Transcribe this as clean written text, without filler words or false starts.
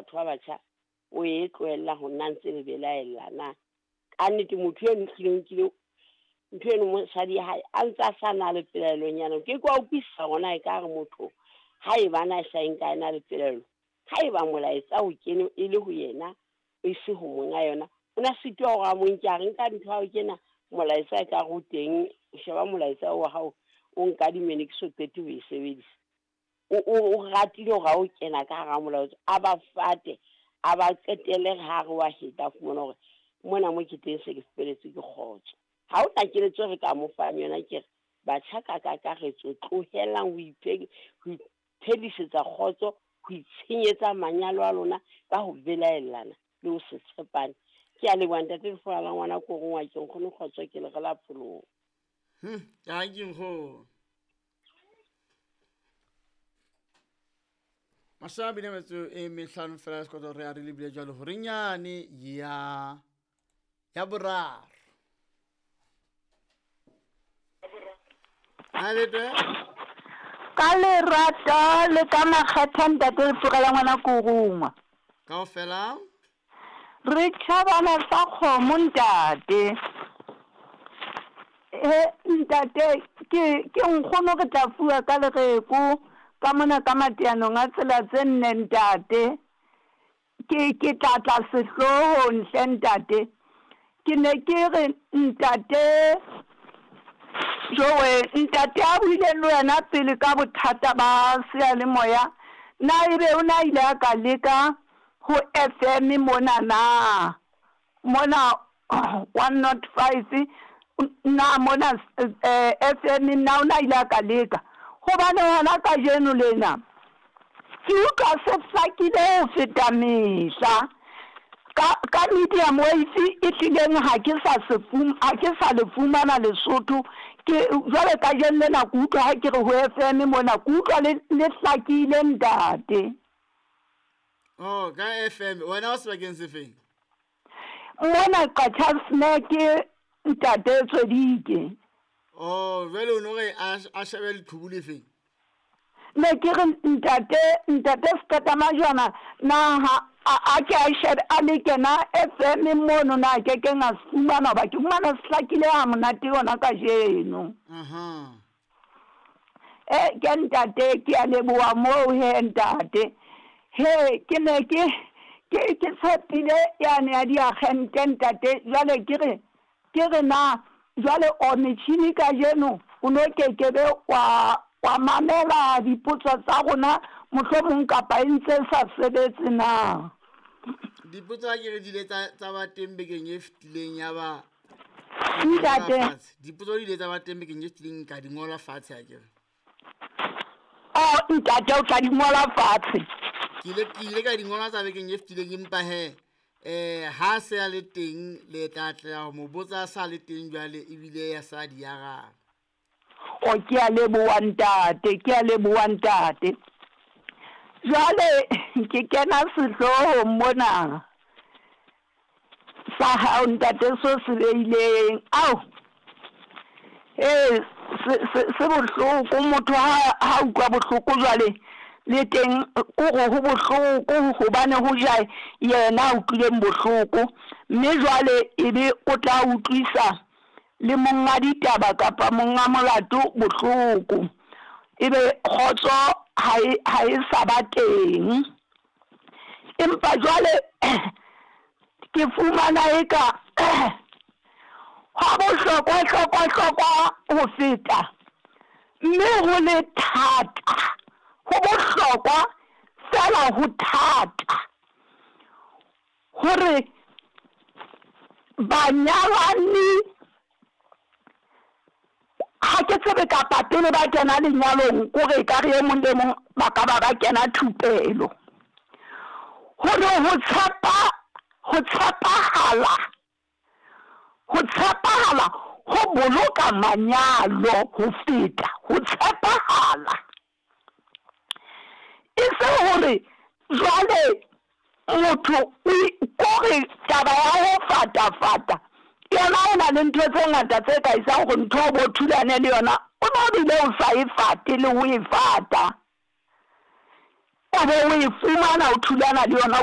batho ba batjha o e tloella ho nna ntse le belaela na ka nnete motho e nkile ntho eno mosadi hae a ntse a sa na le pelaelo nyana ke kwa utlwisa gona e ka re motho ha e bana sa enka ena le pelaelo ha e ba molaetsa o kene e le ho yena e se ho monga yona ona sitwa go ga montja re nka ntho ha o kena molaetsa ka go teng o sheba molaetsa wa hao o nka di menekso pete o e sebedisa o ratile ga o kena ka ga molaetsa a ba fate a ba qetele ga re wa heta fumana gore mona mo ke teng se ke speletse ke khotso ha o tla keletso re ka mo fa yona ke ba tshaka ka kagetso tlohelang ho iphedisetsa khotso ho itshenyetsa manyalo a lona ka ho belaelana le ho se tshepane ke a le banta te fola la ngwana ko go ngwa ke nkgone khotso ke le gela pholo ya ke go Mashabi ne metso e mehlano fela se koto re a re lebile jalo hore nyane ya boraro Alete ka lerata le ka makgetha ntate le tlogela ngwana ko gongwa kaofela re tšhabana sa kgomo ntate ntate ke nkgono re tla fua ka legeko ka mona ka mateanong a tsela tse nne ntate ke tla sehlohong hle ntate ke ne ke re ntate jowe ntate a buile le wena pele ka bothata ba seyalemoya na ebe o na ile a ka leka ho FM mona 105 na mona FM na o na ile a ka leka gobane hona ka jeno lena ke utlwa se hlakile ho feta mehla ka medium wave e tlileng ha ke sa le fumana Lesotho ke jwale ka jeno lena ke utlwa ha ke re ho FM mona ke utlwa le hlakile ntate ka FM wena o sebakeng se feng mona ka Charlesneck ntate tswedike jwale o no re a shebe le thubule feng ne ke re ntate skata majwana na a ke a shebe a le kena FM mono na ke nga fumana ba ke fumana slakile ha monate yona ka jeno ke ntate ke a leboa mo he ntate he ke ne ke tshepile yane a di agente ntate jwale ke re na jwale o metšhini ka jeno o no kekebe wa mamela dipotso tsa rona mohlomong kapa e ntse sa sebetse na dipotso a ke re dile tsa ba teng bekeng e fetileng ya ba ntate dipotso di ile tsa ba teng bekeng e fetileng ka di ngola fatshe a ke re ntate o tla di ngola fatshe ke ile ka di ngola tsa bekeng e fetileng empa ha se a le teng le tla mo botsa sa le teng jwale ebile ya sa di aga ke a leboa ntate jwale ke kena sehloho mona sa hao ntate so se beileng se bohloko motho ha utlwa bohloko jwale le teng go bohloko hobane ho ja yena o tlileng bohloko mme jwale ebe o tla utlwisa le monga ditaba kapa monga molato bohloko ebe khotso ha e sa ba teng empa jwale ke fumana eka ha bohlokwa ho feta mme ho le thata ho bohlokwa fela ho thata hore banyalani ha ke tsebe kapa pele ba kena lenyalong kore ka re mong le mong ba ka ba kena thupelo hore ho tshepahala ho boloka manyalo ho feta ho tshepahala e se hore jwale motho kore taba ya ho fata yona o na le ntho tse ngata tse ka isang go ntho bo thulane le yona o no dile o sa e fate le o e fata o bo o e fumana o thulana le yona